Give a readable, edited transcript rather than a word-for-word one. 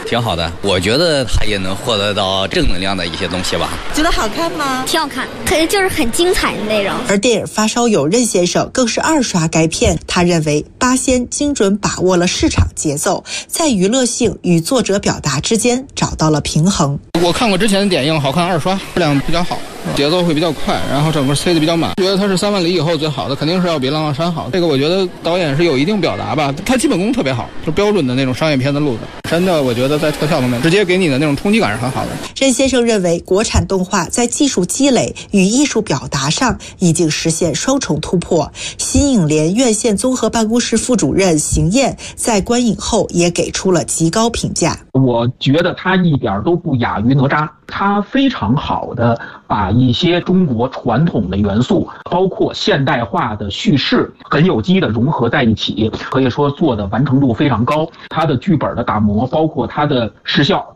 挺好的。我觉得他也能获得到正能量的一些东西吧。 觉得好看吗？ 挺好看，就是很精彩的内容。 而电影发烧友任先生更是2刷该片，他认为八仙精准把握了市场节奏，在娱乐性与作者表达之间找到了平衡。 我看过之前的点映，好看2刷，质量比较好，节奏会比较快，然后整个塞得比较满。觉得它是3万里以后最好的，肯定是要比《浪浪山》好。这个我觉得导演是有一定表达吧，他基本功特别好，就标准的那种商业片的路子。真的，我觉得在特效方面直接给你的那种冲击感是很好的。 任先生认为，国产动画在技术积累与艺术表达上已经实现双重突破。新影联院线综合办公室副主任邢燕在观影后也给出了极高评价。 我觉得他一点都不亚于哪吒，他非常好的把一些中国传统的元素，包括现代化的叙事，很有机的融合在一起，可以说做的完成度非常高。他的剧本的打磨，包括他的视效，